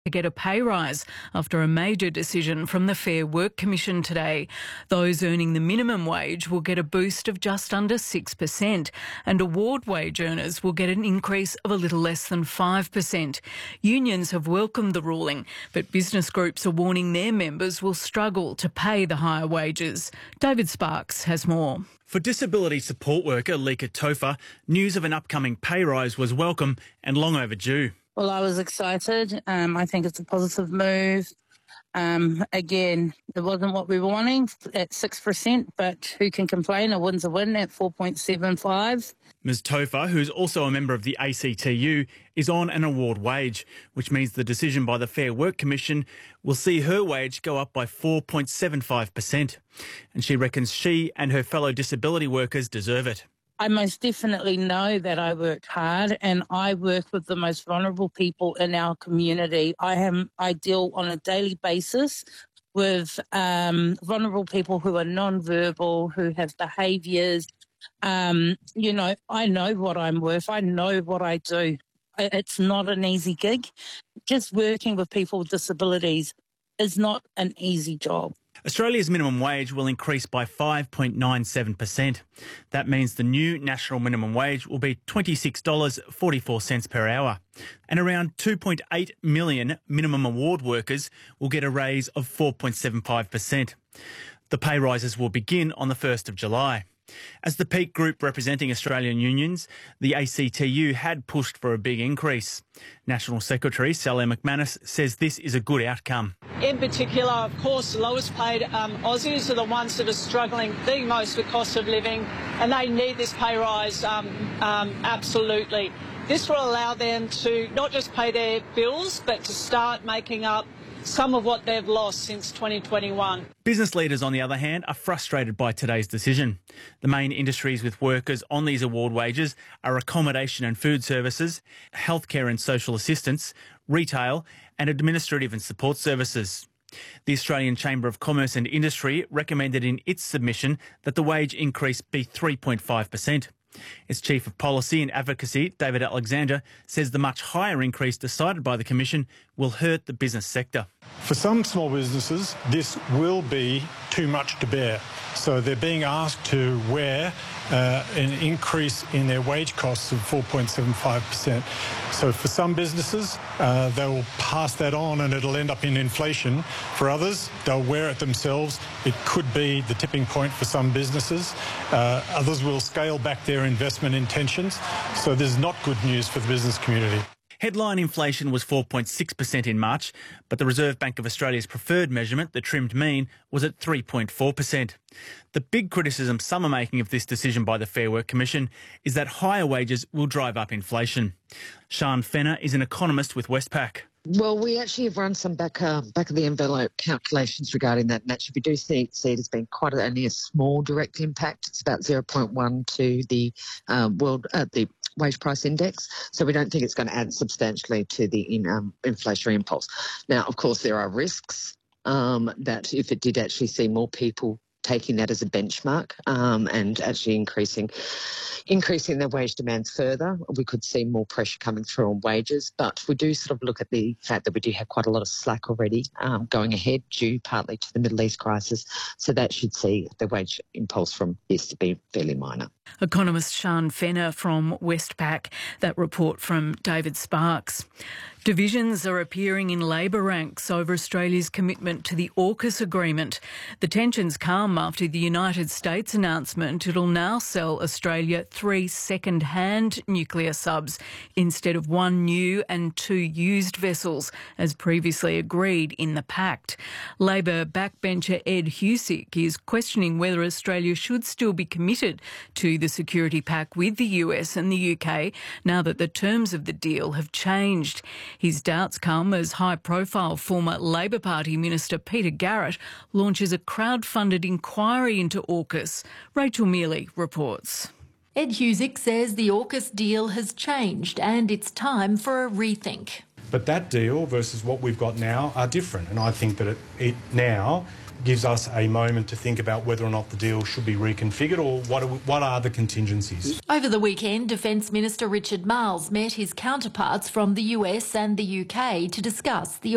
to get a pay rise after a major decision from the Fair Work Commission today. Those earning the minimum wage will get a boost of just under 6%, and award wage earners will get an increase of a little less than 5%. Unions have welcomed the ruling, but business groups are warning their members will struggle to pay the higher wages. David Sparks has more. For disability support worker Lika Topher, news of an upcoming pay rise was welcome and long overdue. Well, I was excited. I think it's a positive move. Again, it wasn't what we were wanting at 6%, but who can complain? A win's a win at 4.75. Ms Topher, who's also a member of the ACTU, is on an award wage, which means the decision by the Fair Work Commission will see her wage go up by 4.75%. And she reckons she and her fellow disability workers deserve it. I most definitely know that I worked hard, and I work with the most vulnerable people in our community. I deal on a daily basis with vulnerable people who are non-verbal, who have behaviours. I know what I'm worth. I know what I do. It's not an easy gig. Just working with people with disabilities is not an easy job. Australia's minimum wage will increase by 5.97%. That means the new national minimum wage will be $26.44 per hour. And around 2.8 million minimum award workers will get a raise of 4.75%. The pay rises will begin on the 1st of July. As the peak group representing Australian unions, the ACTU had pushed for a big increase. National Secretary Sally McManus says this is a good outcome. In particular, of course, the lowest paid Aussies are the ones that are struggling the most with cost of living, and they need this pay rise absolutely. This will allow them to not just pay their bills, but to start making up some of what they've lost since 2021. Business leaders, on the other hand, are frustrated by today's decision. The main industries with workers on these award wages are accommodation and food services, healthcare and social assistance, retail, and administrative and support services. The Australian Chamber of Commerce and Industry recommended in its submission that the wage increase be 3.5%. Its Chief of Policy and Advocacy, David Alexander, says the much higher increase decided by the Commission will hurt the business sector. For some small businesses, this will be too much to bear. So they're being asked to wear an increase in their wage costs of 4.75%. So for some businesses, they'll pass that on and it'll end up in inflation. For others, they'll wear it themselves. It could be the tipping point for some businesses. Others will scale back their investment intentions. So this is not good news for the business community. Headline inflation was 4.6% in March, but the Reserve Bank of Australia's preferred measurement, the trimmed mean, was at 3.4%. The big criticism some are making of this decision by the Fair Work Commission is that higher wages will drive up inflation. Sian Fenner is an economist with Westpac. Well, we actually have run some back of the envelope calculations regarding that. And actually, we do see it as being only a small direct impact. It's about 0.1 to the the wage price index. So we don't think it's going to add substantially to the inflationary impulse. Now, of course, there are risks that if it did actually see more people taking that as a benchmark and actually increasing their wage demands further, we could see more pressure coming through on wages. But we do sort of look at the fact that we do have quite a lot of slack already going ahead, due partly to the Middle East crisis. So that should see the wage impulse from this to be fairly minor. Economist Sian Fenner from Westpac. That report from David Sparks. Divisions are appearing in Labor ranks over Australia's commitment to the AUKUS agreement. The tensions come after the United States announcement it'll now sell Australia 3 second-hand nuclear subs instead of 1 new and 2 used vessels, as previously agreed in the pact. Labor backbencher Ed Husic is questioning whether Australia should still be committed to the security pact with the US and the UK now that the terms of the deal have changed. His doubts come as high-profile former Labor Party Minister Peter Garrett launches a crowd-funded inquiry into AUKUS. Rachel Mealy reports. Ed Husic says the AUKUS deal has changed and it's time for a rethink. But that deal versus what we've got now are different, and I think that it now gives us a moment to think about whether or not the deal should be reconfigured or what are the contingencies. Over the weekend, Defence Minister Richard Marles met his counterparts from the US and the UK to discuss the